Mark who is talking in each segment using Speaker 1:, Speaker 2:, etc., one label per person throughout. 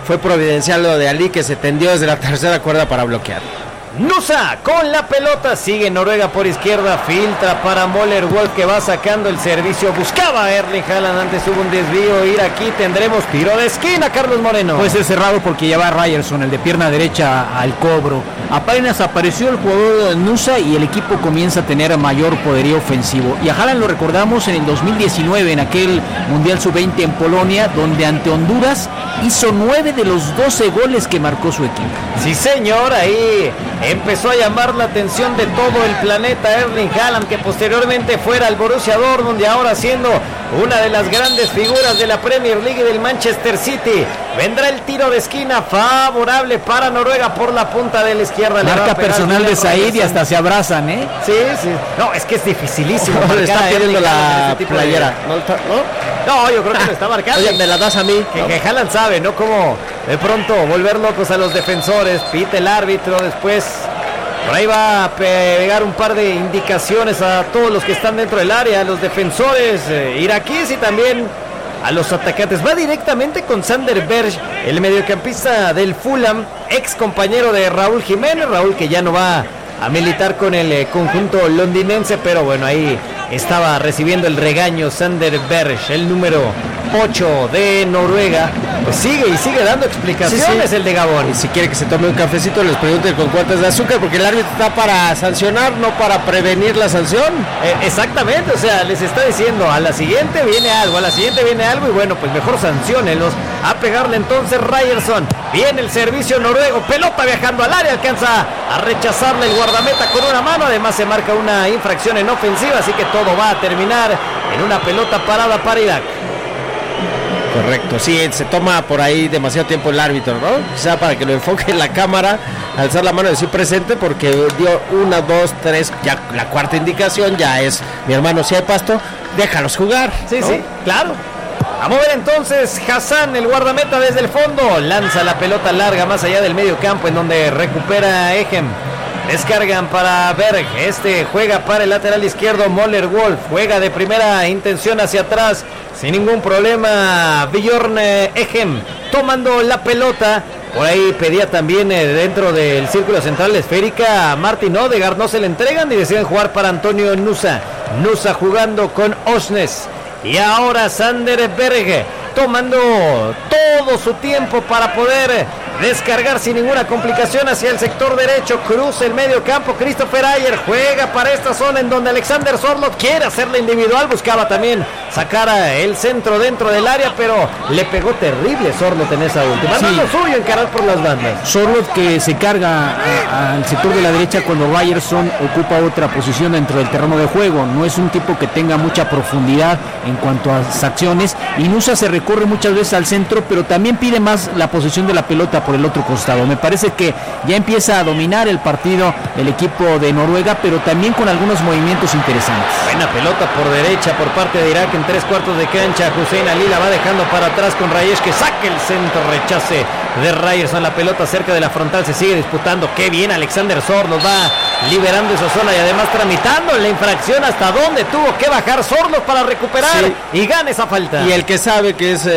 Speaker 1: fue providencial lo de Ali, que se tendió desde la tercera cuerda para bloquear.
Speaker 2: Nusa con la pelota, sigue Noruega por izquierda, filtra para Möller Wolf, que va sacando el servicio, buscaba a Erling Haaland, antes hubo un desvío, ir aquí tendremos tiro de esquina, Carlos Moreno.
Speaker 3: Puede ser cerrado porque ya va Ryerson, el de pierna derecha, al cobro. Apenas apareció el jugador de Nusa y el equipo comienza a tener mayor poderío ofensivo. Y a Haaland lo recordamos en el 2019, en aquel Mundial Sub-20 en Polonia, donde ante Honduras hizo 9 de los 12 goles que marcó su equipo.
Speaker 2: Sí, señor, ahí empezó a llamar la atención de todo el planeta Erling Haaland, que posteriormente fuera al Borussia Dortmund y ahora siendo una de las grandes figuras de la Premier League y del Manchester City. Vendrá el tiro de esquina favorable para Noruega por la punta de la izquierda.
Speaker 3: Marca personal de Said y hasta se abrazan, ¿eh?
Speaker 2: Sí, sí. No, es que es dificilísimo.
Speaker 1: No, le está pidiendo la playera.
Speaker 2: No, yo creo que lo está marcando.
Speaker 1: Oye, me la das a mí.
Speaker 2: Que Haaland sabe, ¿no? Cómo de pronto volver locos a los defensores. Pita el árbitro, después por ahí va a pegar un par de indicaciones a todos los que están dentro del área, a los defensores iraquíes y también a los atacantes. Va directamente con Sander Berge, el mediocampista del Fulham, ex compañero de Raúl Jiménez. Raúl, que ya no va a militar con el conjunto londinense, pero bueno, ahí estaba recibiendo el regaño Sander Berge, el número 8 de Noruega. Pues sigue y sigue dando explicaciones, sí. El de Gabón.
Speaker 1: Y si quiere que se tome un cafecito, les pregunten con cuántas de azúcar, porque el árbitro está para sancionar, no para prevenir la sanción.
Speaker 2: Exactamente, o sea, les está diciendo, a la siguiente viene algo, y bueno, pues mejor sanciónenlos. A pegarle entonces Ryerson. Viene el servicio noruego, pelota viajando al área, alcanza a rechazarle el guardameta con una mano. Además se marca una infracción en ofensiva, así que todo va a terminar en una pelota parada para Irak.
Speaker 1: Correcto, sí, se toma por ahí demasiado tiempo el árbitro, ¿no? Quizá para que lo enfoque en la cámara, alzar la mano y decir presente, porque dio 1, 2, 3, ya la cuarta indicación ya es, mi hermano, si hay pasto, déjalos jugar.
Speaker 2: Sí,
Speaker 1: ¿no?
Speaker 2: sí, claro. Vamos a ver entonces, Hassan, el guardameta desde el fondo, lanza la pelota larga más allá del medio campo, en donde recupera Ejem. Descargan para Berg, juega para el lateral izquierdo, Möller Wolf, juega de primera intención hacia atrás, sin ningún problema, Bjorn Ejem, tomando la pelota, por ahí pedía también dentro del círculo central esférica a Martin Odegaard, no se le entregan y deciden jugar para Antonio Nusa jugando con Osnes, y ahora Sander Berge, tomando todo su tiempo para poder descargar sin ninguna complicación hacia el sector derecho, cruza el medio campo, Christopher Ayer juega para esta zona en donde Alexander Sørloth quiere hacerla individual, buscaba también sacar el centro dentro del área, pero le pegó terrible Sørloth en esa última. Sí. Lo suyo, encarar por las bandas.
Speaker 3: Sørloth que se carga al sector de la derecha cuando Ryerson ocupa otra posición dentro del terreno de juego. No es un tipo que tenga mucha profundidad en cuanto a las acciones, y Nusa se recorre muchas veces al centro, pero también pide más la posesión de la pelota por el otro costado. Me parece que ya empieza a dominar el partido el equipo de Noruega, pero también con algunos movimientos interesantes.
Speaker 2: Buena pelota por derecha por parte de Irak en 3/4 de cancha. Hussein Ali la va dejando para atrás con Rayesh, que saque el centro, rechace de Ryerson. La pelota cerca de la frontal, se sigue disputando. Qué bien Alexander Sørloth va liberando esa zona y además tramitando la infracción hasta donde tuvo que bajar Sørloth para recuperar y gana esa falta.
Speaker 1: Y el que sabe que es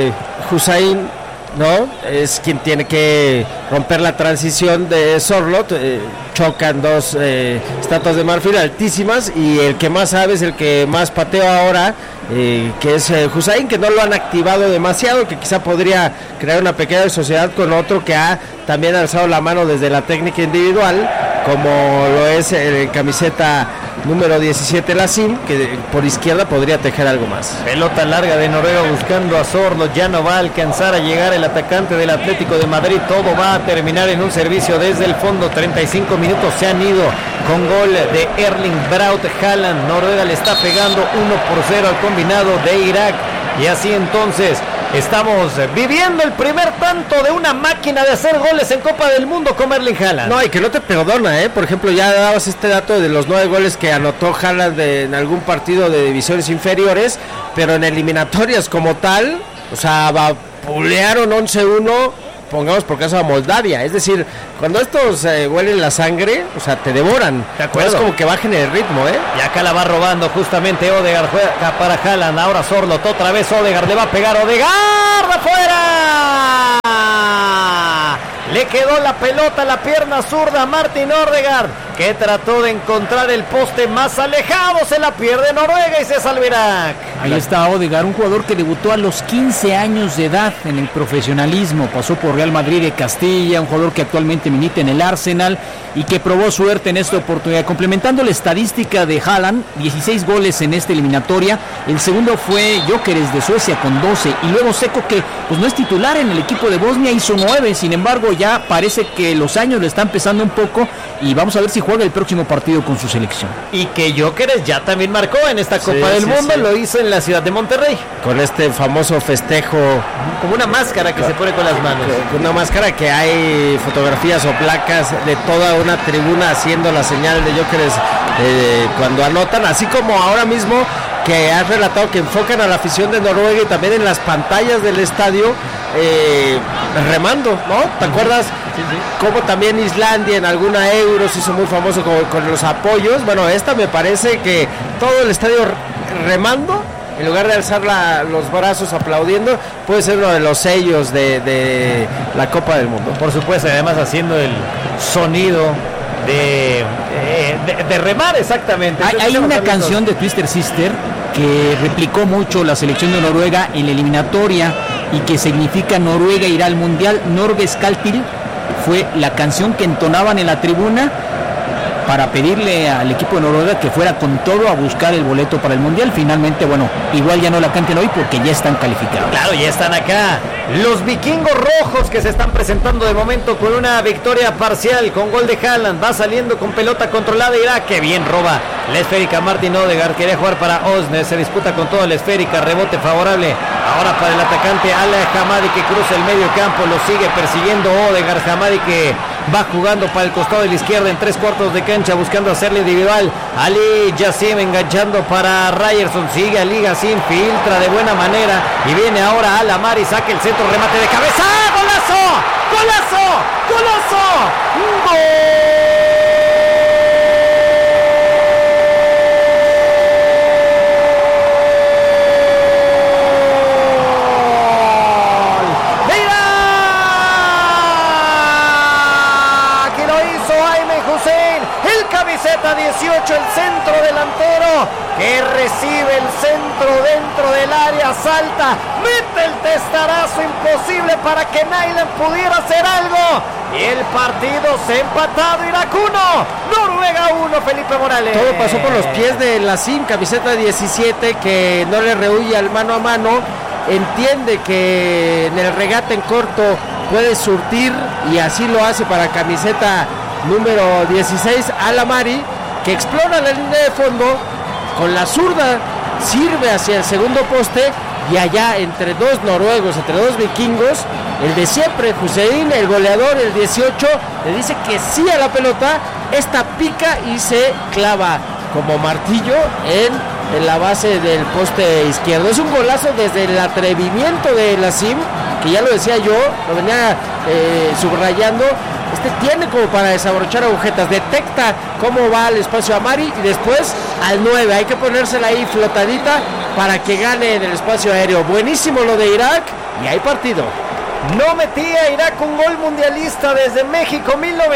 Speaker 1: Hussein, ¿no? Es quien tiene que romper la transición de Sørloth. Chocan dos estatuas de marfil altísimas, y el que más sabe es el que más patea ahora, que es Hussein, que no lo han activado demasiado, que quizá podría crear una pequeña sociedad con otro que ha también alzado la mano desde la técnica individual, como lo es el camiseta número 17 Lassim, que por izquierda podría tejer algo más.
Speaker 2: Pelota larga de Noruega buscando a Sørloth, ya no va a alcanzar a llegar el atacante del Atlético de Madrid, todo va a terminar en un servicio desde el fondo. 35 minutos se han ido con gol de Erling Braut Haaland. Noruega le está pegando 1-0 al combinado de Irak, y así entonces estamos viviendo el primer tanto de una máquina de hacer goles en Copa del Mundo como Erling Haaland.
Speaker 1: No, y que no te perdona, por ejemplo, ya dabas este dato de los 9 goles que anotó Haaland en algún partido de divisiones inferiores, pero en eliminatorias como tal, o sea, vapulearon 11-1, pongamos por caso a Moldavia. Es decir, cuando estos huelen la sangre, o sea, te devoran.
Speaker 2: De acuerdo.
Speaker 1: Es como que bajen el ritmo,
Speaker 2: Y acá la va robando justamente Odegaard, juega para Haaland, ahora Sørloth, otra vez Odegaard, le va a pegar Odegaard, afuera. quedó la pelota, la pierna zurda, Martin Odegaard, que trató de encontrar el poste más alejado, se la pierde Noruega y se salva Irak.
Speaker 3: Ahí está Odegaard, un jugador que debutó a los 15 años de edad en el profesionalismo, pasó por Real Madrid de Castilla, un jugador que actualmente milita en el Arsenal y que probó suerte en esta oportunidad. Complementando la estadística de Haaland, 16 goles en esta eliminatoria, el segundo fue Gyökeres de Suecia con 12, y luego Seco, que pues no es titular en el equipo de Bosnia, hizo 9, sin embargo ya parece que los años le están pesando un poco y vamos a ver si juega el próximo partido con su selección.
Speaker 2: Y que Gyökeres ya también marcó en esta Copa del Mundo, lo hizo en la ciudad de Monterrey.
Speaker 1: Con este famoso festejo.
Speaker 2: Como una máscara que se pone con las manos.
Speaker 1: Con una máscara que hay fotografías o placas de toda una tribuna haciendo la señal de Gyökeres cuando anotan, así como ahora mismo que has relatado que enfocan a la afición de Noruega y también en las pantallas del estadio remando, ¿no? ¿Te acuerdas? Sí. Como también Islandia en alguna Euro se hizo muy famoso con los apoyos. Bueno, esta me parece que todo el estadio remando, en lugar de alzar los brazos aplaudiendo, puede ser uno de los sellos de la Copa del Mundo.
Speaker 2: Por supuesto, además haciendo el sonido de remar, exactamente.
Speaker 3: Hay una canción de Twister Sister que replicó mucho la selección de Noruega en la eliminatoria y que significa Noruega irá al Mundial. Norge Skaltil fue la canción que entonaban en la tribuna para pedirle al equipo de Noruega que fuera con todo a buscar el boleto para el Mundial. Finalmente, bueno, igual ya no la canten hoy porque ya están calificados.
Speaker 2: Claro, ya están acá. Los vikingos rojos que se están presentando de momento con una victoria parcial con gol de Haaland. Va saliendo con pelota controlada Irak, que bien roba la esférica Martin Odegaard. Quería jugar para Osnes, se disputa con toda la esférica, rebote favorable ahora para el atacante Al Hamadi, que cruza el medio campo, lo sigue persiguiendo Odegaard. Hamadi que va jugando para el costado de la izquierda en 3/4 de cancha, buscando hacerle individual. Ali Yassim enganchando para Ryerson, sigue Ali Yassim, filtra de buena manera y viene ahora Al Hamadi, saca el centro, remate de cabeza, ¡golazo! ¡Golazo! ¡Golazo! ¡Gol! Camiseta 18, el centro delantero que recibe el centro dentro del área, salta, mete el testarazo, imposible para que Naiden pudiera hacer algo, y el partido se ha empatado. Irak 1, Noruega 1, Felipe Morales.
Speaker 1: Todo pasó por los pies de Yassim, camiseta 17, que no le rehuye al mano a mano, entiende que en el regate en corto puede surtir y así lo hace para camiseta número 16, Al Hamadi, que explora la línea de fondo con la zurda, sirve hacia el segundo poste y allá entre dos noruegos, entre dos vikingos, el de siempre, Hussein, el goleador, el 18, le dice que sí a la pelota, esta pica y se clava como martillo en la base del poste izquierdo. Es un golazo desde el atrevimiento de Yassim, que ya lo decía yo, lo venía subrayando. Tiene como para desabrochar agujetas, detecta cómo va al espacio Hamadi y después al 9, hay que ponérsela ahí flotadita para que gane en el espacio aéreo. Buenísimo lo de Irak y hay partido.
Speaker 2: No metía Irak un gol mundialista desde México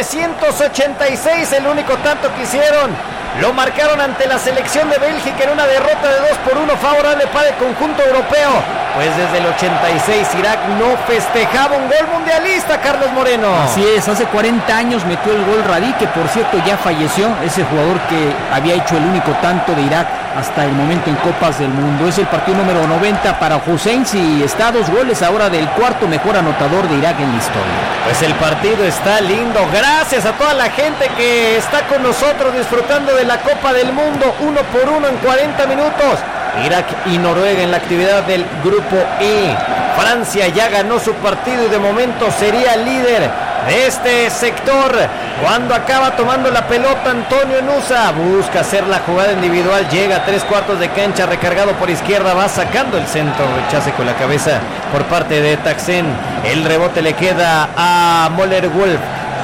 Speaker 2: 1986, el único tanto que hicieron lo marcaron ante la selección de Bélgica en una derrota de 2-1 favorable para el conjunto europeo. Pues desde el 86 Irak no festejaba un gol mundialista, Carlos Moreno.
Speaker 3: Así es, hace 40 años metió el gol Radí, que por cierto ya falleció, ese jugador que había hecho el único tanto de Irak hasta el momento en Copas del Mundo. Es el partido número 90 para Hussein, y está a 2 goles ahora del cuarto mejor anotador de Irak en la historia.
Speaker 2: Pues el partido está lindo, gracias a toda la gente que está con nosotros disfrutando de la Copa del Mundo, 1-1 en 40 minutos. Irak y Noruega en la actividad del grupo E. Francia ya ganó su partido y de momento sería líder de este sector. Cuando acaba tomando la pelota Antonio Nusa, busca hacer la jugada individual, llega a 3/4 de cancha, recargado por izquierda, va sacando el centro, rechace con la cabeza por parte de Taxen. El rebote le queda a Moller Wolf.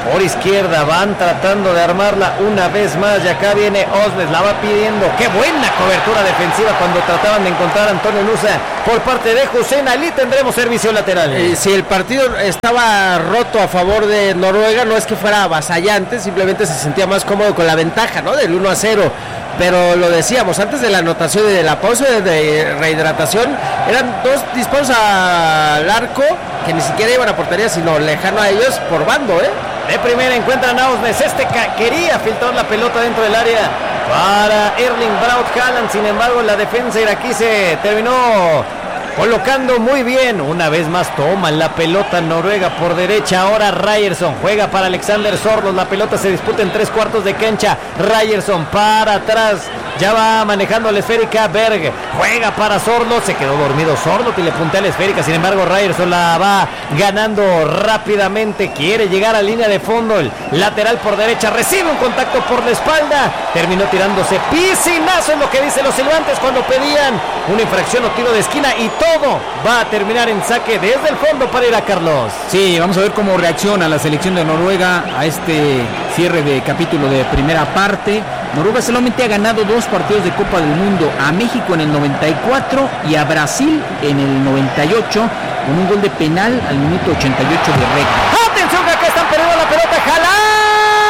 Speaker 2: por izquierda, van tratando de armarla una vez más y acá viene Osmes, la va pidiendo. Qué buena cobertura defensiva cuando trataban de encontrar a Antonio Nusa por parte de Hussein Ali. Tendremos servicio lateral.
Speaker 1: Si el partido estaba roto a favor de Noruega, no es que fuera avasallante, simplemente se sentía más cómodo con la ventaja, ¿no? Del 1-0. Pero lo decíamos, antes de la anotación y de la pausa de rehidratación, eran 2 disparos al arco que ni siquiera iban a portería, sino lejano a ellos por bando, ¿eh?
Speaker 2: De primera encuentran a Osmes, quería filtrar la pelota dentro del área para Erling Braut Haaland, sin embargo la defensa iraquí se terminó colocando muy bien. Una vez más toman la pelota Noruega por derecha. Ahora Ryerson juega para Alexander Sorloth. La pelota se disputa en 3/4 de cancha. Ryerson para atrás. Ya va manejando la esférica Berg. Juega para Sorloth. Se quedó dormido Sorloth y le puntea la esférica. Sin embargo, Ryerson la va ganando rápidamente. Quiere llegar a línea de fondo. El lateral por derecha recibe un contacto por la espalda. Terminó tirándose piscinazo, es lo que dicen los silbantes cuando pedían una infracción o tiro de esquina. Y todo va a terminar en saque desde el fondo para ir a Carlos.
Speaker 3: Sí, vamos a ver cómo reacciona la selección de Noruega a este cierre de capítulo de primera parte. Noruega solamente ha ganado 2 partidos de Copa del Mundo, a México en el 94 y a Brasil en el 98, con un gol de penal al minuto 88 de récord.